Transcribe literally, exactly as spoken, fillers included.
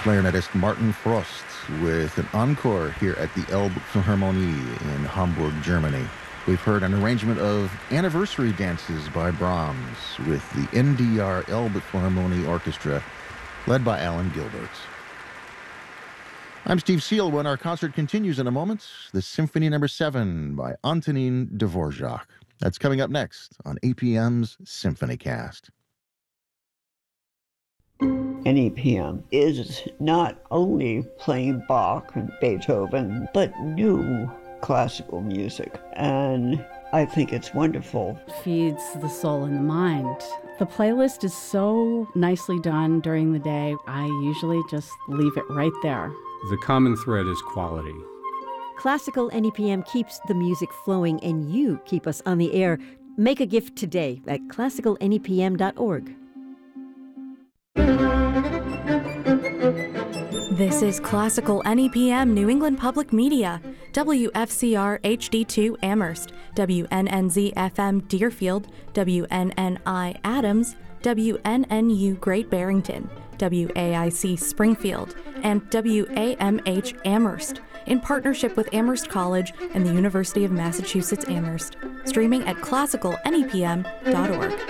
clarinetist Martin Frost with an encore here at the Elbphilharmonie in Hamburg, Germany. We've heard an arrangement of Anniversary Dances by Brahms with the N D R Elbphilharmonie Orchestra, led by Alan Gilbert. I'm Steve Seal. When our concert continues in a moment, the Symphony Number seven by Antonin Dvorak. That's coming up next on A P M's Symphony Cast. N E P M is not only playing Bach and Beethoven, but new classical music. And I think it's wonderful. Feeds the soul and the mind. The playlist is so nicely done during the day. I usually just leave it right there. The common thread is quality. Classical N E P M keeps the music flowing, and you keep us on the air. Make a gift today at classical N E P M dot org. This is Classical N E P M New England Public Media, W F C R H D two Amherst, W N N Z F M Deerfield, W N N I Adams, W N N U Great Barrington, W A I C Springfield, and W A M H Amherst, in partnership with Amherst College and the University of Massachusetts Amherst, streaming at classical N E P M dot org.